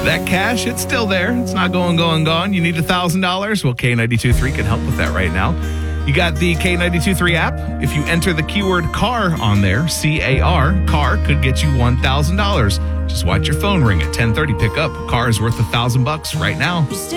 That cash, it's still there. It's not gone. You need $1,000? Well, K92.3 can help with that right now. You got the K92.3 app. If you enter the keyword car on there, C-A-R, car could get you $1,000. Just watch your phone ring at 10:30. Pick up. Car is worth $1,000 right now.